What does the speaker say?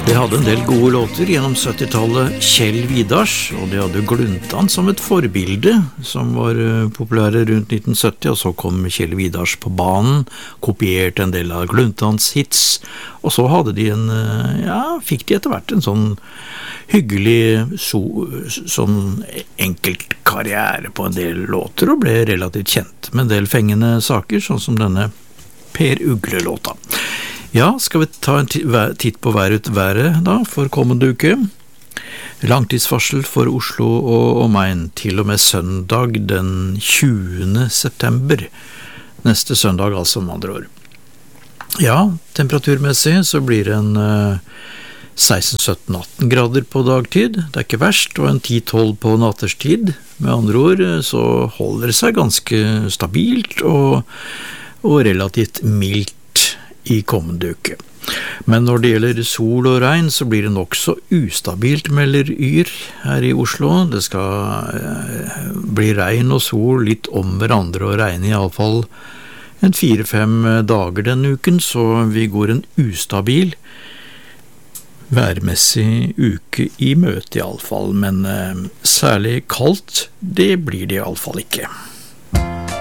Det hadde en del gode låter gjennom 70-tallet, Kjell Vidars, og de hadde Gluntan som et forbilde, som var populære rundt 1970, og så kom Kjell Vidars på banen, kopierte en del av Gluntans hits, og så hadde de fikk de etter hvert en sånn hyggelig, sånn enkelt karriere på en del låter, og ble relativt kjent med en del fengende saker, sånn som denne Per Ugle-låta. Ja, skal vi ta en titt på været da, for kommende uke? Langtidsvarsel for Oslo og omegn til og med søndag den 20. september. Neste søndag altså, med andre år. Ja, temperaturmessig så blir det en 16-17-18 grader på dagtid. Det er ikke verst, og en 10-12 på natterstid. Med andre ord så holder det seg ganske stabilt og relativt mildt i kommende uke. Men når det gjelder sol og regn, så blir det nok så ustabilt, melder Yr her i Oslo. Det skal bli regn og sol litt om hverandre og regne i alle fall en 4-5 dager denne uken, så vi går en ustabil værmessig uke i møte i alle fall. Men særlig kaldt, det blir det i alle fall ikke.